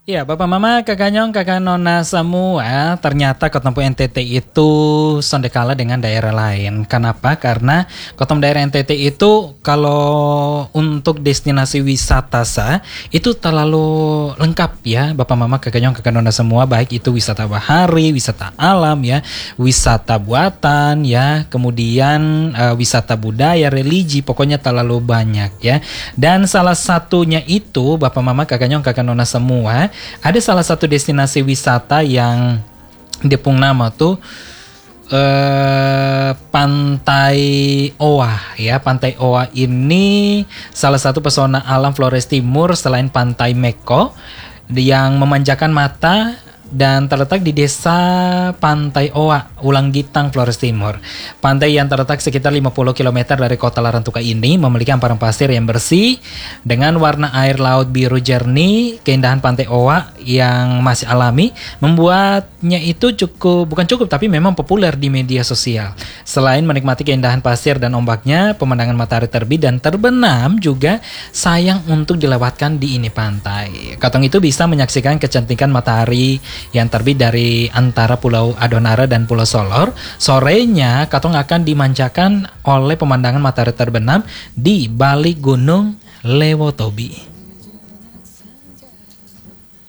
Ya, Bapak Mama, Kakak Nyong, Kakak Nona semua, ternyata Kotempo NTT itu sondekala dengan daerah lain. Kenapa? Karena Kotem daerah NTT itu kalau untuk destinasi wisata itu terlalu lengkap ya, Bapak Mama, Kakak Nyong, Kakak Nona semua, baik itu wisata bahari, wisata alam ya, wisata buatan ya, kemudian wisata budaya, religi, pokoknya terlalu banyak ya. Dan salah satunya itu Bapak Mama, Kakak Nyong, Kakak Nona semua, ada salah satu destinasi wisata yang depung nama tuh Pantai Owa ya. Pantai Owa ini salah satu pesona alam Flores Timur selain Pantai Meko yang memanjakan mata dan terletak di desa Pantai Owa, Ulang Gitang, Flores Timur. Pantai yang terletak sekitar 50 km dari kota Larantuka ini memiliki hamparan pasir yang bersih dengan warna air laut biru jernih. Keindahan Pantai Owa yang masih alami membuatnya itu bukan cukup tapi memang populer di media sosial. Selain menikmati keindahan pasir dan ombaknya, pemandangan matahari terbit dan terbenam juga sayang untuk dilewatkan di ini pantai. Katong itu bisa menyaksikan kecantikan matahari yang terbit dari antara Pulau Adonara dan Pulau Solor. Sorenya katong akan dimanjakan oleh pemandangan matahari terbenam di balik Gunung Lewotobi.